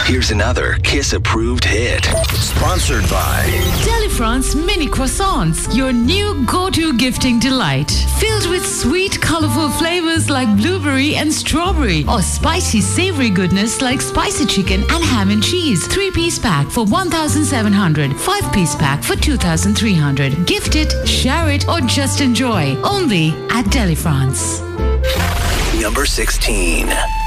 Here's another Kiss-approved hit. Sponsored by Delifrance Mini Croissants, your new go-to gifting delight. Filled with sweet, colorful flavors like blueberry and strawberry, or spicy, savory goodness like spicy chicken and ham and cheese. 3-piece pack for 1,700. 5-piece pack for 2,300. Gift it, share it, or just enjoy. Only at Delifrance. number 16.